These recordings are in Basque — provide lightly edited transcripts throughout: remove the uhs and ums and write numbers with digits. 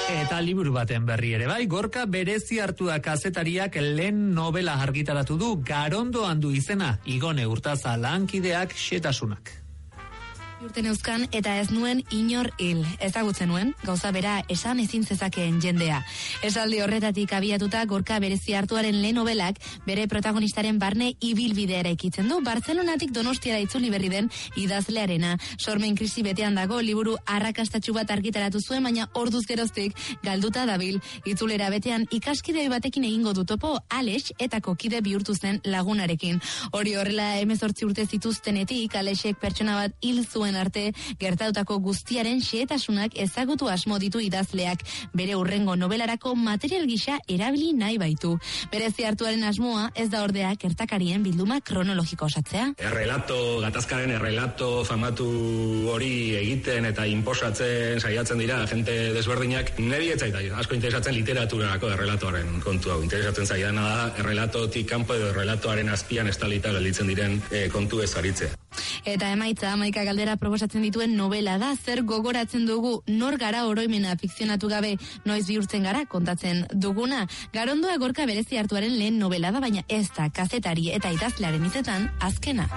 Eta liburu baten berri ere bai, Gorka Bereziartua kazetariak lehen novela argitaratu du, Garondoan du izena, Igone Urtaza lankideak xetasunak. Urten euskan eta ez nuen inor hil. Ezagutzen nuen, gauza bera esan ezin zezakeen jendea. Esaldi horretatik abiatuta Gorka Bereziartuaren lehen novelak bere protagonistaren barne ibilbidea eraikitzen du. Bartzelonatik Donostiara itzuli berri den idazlearena. Sormen krisi betean dago, liburu arrakastatsu bat argitaratu zuen, baina orduz geroztik galduta dabil. Itzulera betean ikaskide batekin egingo du topo, Alex etako kide bihurtu zen lagunarekin. Hori horrela 18 urte zituztenetik Alexek pertsona bat hil zuen arte, gertatutako guztiaren xehetasunak ezagutu asmo ditu idazleak, bere hurrengo novelarako material gisa erabili nahi baitu. Bereziartuaren asmoa ez da ordea gertakarien bilduma kronologiko osatzea. Gatazkaren errelato famatu hori egiten eta inposatzen saiatzen dira jente desberdinak. Neri ez zait asko interesatzen literaturarako errelatoaren kontu hau. Interesatzen zaidana da errelatotik kanpo edo errelatoaren azpian estalita gelditzen diren kontu ez aritzea. Eta emaitza 11 galdera proposatzen dituen novela da. Zer gogoratzen dugu, nor gara oroimena fikzionatu gabe, noiz bihurtzen gara kontatzen duguna. Garondoa Gorka Bereziartuaren lehen novela da, baina ez da kazetari eta idazlearen hitzetan azkena.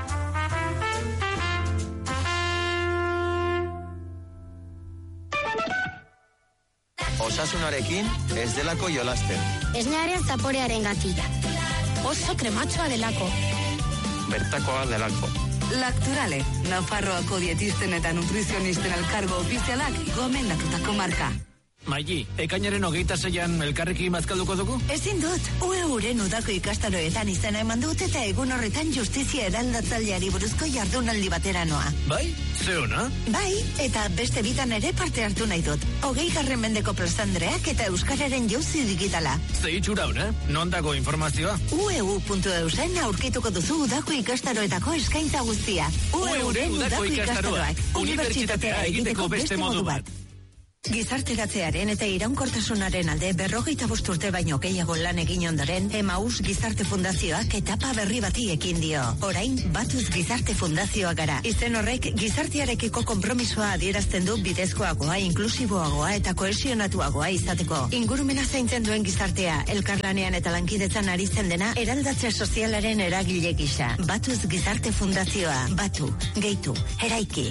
Osasunarekin ez delako jolasten. Esnearen zaporearen gatila. Oso krematxoa delako. Bertakoa delako. Lacturale, Nafarroako dietisten eta nutrizionisten elkargo ofizialak gomendatutako marka. Maili, ekainaren 26an elkarrekin bazkalduko dugu? Ezin dut, UEUren udako ikastaroetan izena eman dut eta egun horretan justizia eraldatzaileari buruzko jardunaldi batera noa. Bai? Zeona? Bai, eta beste bitan ere parte hartu nahi dut. 20. mendeko plazandreak eta euskararen jauzi digitala. Zeitxura hona, non dago informazioa? ueu.eusen aurkituko duzu udako ikastaroetako eskaintza guztia. UEUren udako ikastaroak, unibertsitatea egiteko beste modu bat. Gizarteratzearen eta iraunkortasunaren alde 45 urte baino gehiago lan egin ondoren, Emaus Gizarte Fundazioak etapa berri bati ekin dio. Orain, Batuz Gizarte Fundazioa gara. Izen horrek gizartearekiko konpromisoa adierazten du bidezkoagoa, inklusiboagoa eta kohesionatuagoa izateko. Ingurumena zaintzen duen gizartea, elkarlanean eta lankidetzan aritzen dena, eraldatze sozialaren eragile gisa. Batuz Gizarte Fundazioa. Batu, gehitu, eraiki.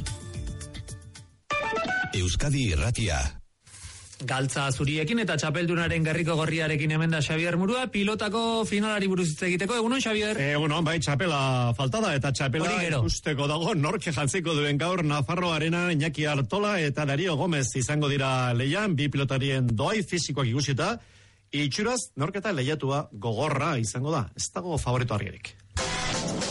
Euskadi Irratia. Galtza zuriekin eta txapeldunaren gerriko gorriarekin hemen da Xabier Murua, pilotako finalari buruz hitz egiteko. Egunon, Xabier? Egunon, bai, txapela faltada eta txapela ikusteko dago nork jantziko duen gaur Nafarroarena Iñaki Artola eta Dario Gomez izango dira leian, bi pilotarien doai fizikoak ikusita, itxuraz nork eta lehiatua gogorra izango da, ez dago favorito argirik.